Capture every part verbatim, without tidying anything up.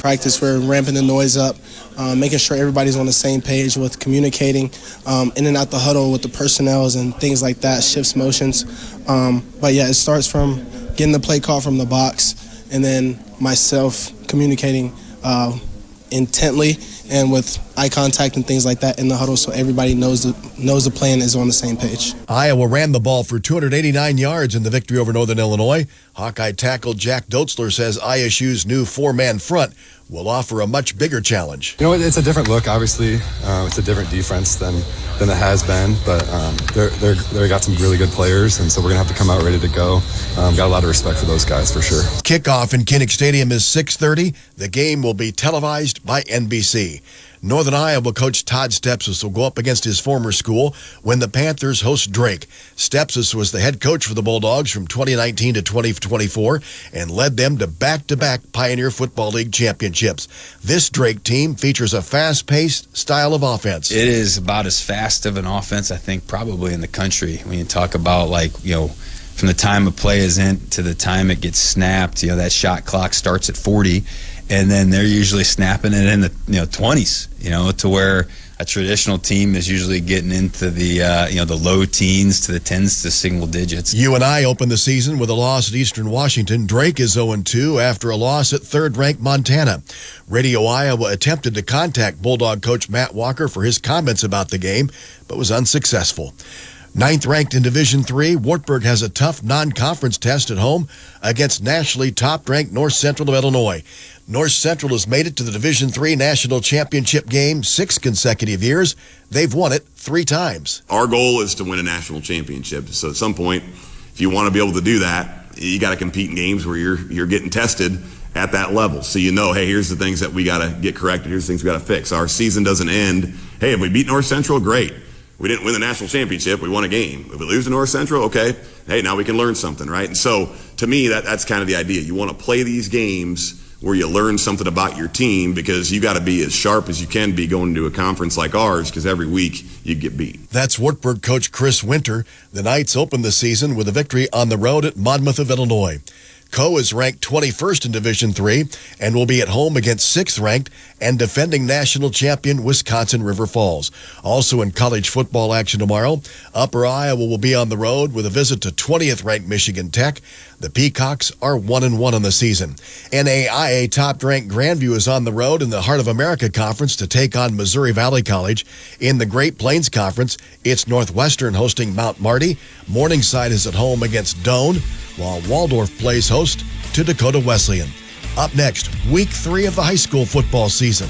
practice, we're ramping the noise up, um, making sure everybody's on the same page with communicating um, in and out the huddle with the personnels and things like that, shifts, motions. Um, but yeah, it starts from getting the play call from the box and then myself communicating uh, intently and with eye contact and things like that in the huddle so everybody knows the, knows the plan is on the same page. Iowa ran the ball for two hundred eighty-nine yards in the victory over Northern Illinois. Hawkeye tackle Jack Dotzler says I S U's new four-man front will offer a much bigger challenge. You know, it's a different look, obviously. Uh, it's a different defense than than it has been, but um, they're, they're, they've got some really good players, and so we're going to have to come out ready to go. Um, got a lot of respect for those guys, for sure. Kickoff in Kinnick Stadium is six thirty. The game will be televised by N B C. Northern Iowa coach Todd Stepsis will go up against his former school when the Panthers host Drake. Stepsis was the head coach for the Bulldogs from twenty nineteen to twenty twenty-four and led them to back-to-back Pioneer Football League championships. This Drake team features a fast-paced style of offense. It is about as fast of an offense, I think, probably in the country. When you talk about, like, you know, from the time a play is in to the time it gets snapped, you know, that shot clock starts at forty. And then they're usually snapping it in the you know twenties, you know, to where a traditional team is usually getting into the uh, you know the low teens to the tens to single digits. U N I opened the season with a loss at Eastern Washington. Drake is oh and two after a loss at third-ranked Montana. Radio Iowa attempted to contact Bulldog coach Matt Walker for his comments about the game, but was unsuccessful. Ninth ranked in Division three, Wartburg has a tough non-conference test at home against nationally top-ranked North Central of Illinois. North Central has made it to the Division three National Championship game six consecutive years. They've won it three times. Our goal is to win a national championship. So at some point, if you want to be able to do that, you got to compete in games where you're you're getting tested at that level. So you know, hey, here's the things that we got to get corrected. Here's the things we got to fix. Our season doesn't end. Hey, if we beat North Central, great. We didn't win the national championship. We won a game. If we lose to North Central, okay, hey, now we can learn something, right? And so to me, that, that's kind of the idea. You want to play these games where you learn something about your team because you got to be as sharp as you can be going into a conference like ours because every week you get beat. That's Wartburg coach Chris Winter. The Knights opened the season with a victory on the road at Monmouth of Illinois. Coe is ranked twenty-first in Division three and will be at home against sixth-ranked and defending national champion Wisconsin River Falls. Also in college football action tomorrow, Upper Iowa will be on the road with a visit to twentieth-ranked Michigan Tech. The Peacocks are one and one on the season. N A I A top-ranked Grandview is on the road in the Heart of America Conference to take on Missouri Valley College. In the Great Plains Conference, it's Northwestern hosting Mount Marty. Morningside is at home against Doane, while Waldorf plays host to Dakota Wesleyan. Up next, week three of the high school football season.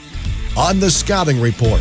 On the Scouting Report.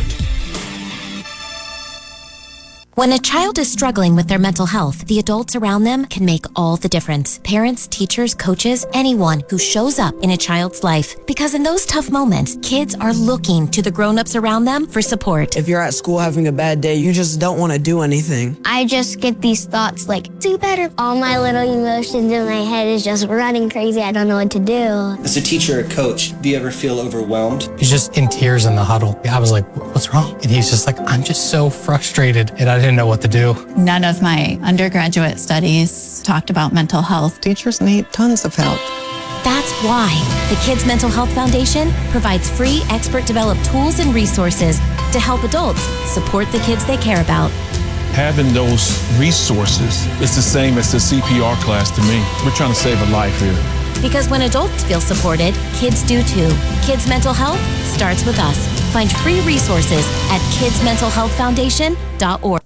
When a child is struggling with their mental health, the adults around them can make all the difference. Parents, teachers, coaches, anyone who shows up in a child's life. Because in those tough moments, kids are looking to the grown-ups around them for support. If you're at school having a bad day, you just don't want to do anything. I just get these thoughts like, do better. All my little emotions in my head is just running crazy. I don't know what to do. As a teacher or coach, do you ever feel overwhelmed? He's just in tears in the huddle. I was like, what's wrong? And he's just like, I'm just so frustrated. And I didn't know what to do. None of my undergraduate studies talked about mental health. Teachers need tons of help. That's why the Kids Mental Health Foundation provides free expert-developed tools and resources to help adults support the kids they care about. Having those resources is the same as the C P R class to me. We're trying to save a life here. Because when adults feel supported, kids do too. Kids Mental Health starts with us. Find free resources at kids mental health foundation dot org.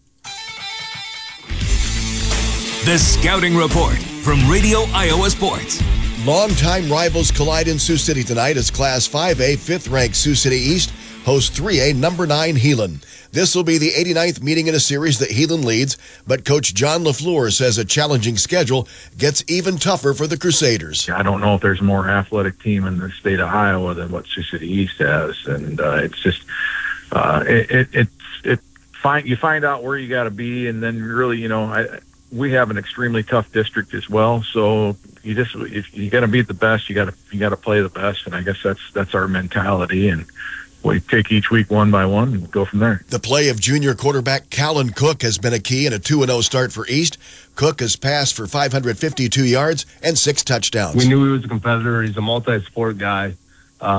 The Scouting Report from Radio Iowa Sports. Longtime rivals collide in Sioux City tonight as Class five A fifth-ranked Sioux City East hosts three A number nine Heelan. This will be the eighty-ninth meeting in a series that Heelan leads, but Coach John LaFleur says a challenging schedule gets even tougher for the Crusaders. I don't know if there's a more athletic team in the state of Iowa than what Sioux City East has, and uh, it's just uh, it, it, it's it find you find out where you got to be, and then really, you know, I. We have an extremely tough district as well, so you just if you got to beat the best, you got to you got to play the best, and I guess that's that's our mentality, and we take each week one by one and go from there. The play of junior quarterback Callan Cook has been a key in a two and oh start for East. Cook has passed for five hundred fifty-two yards and six touchdowns. We knew he was a competitor. He's a multi-sport guy.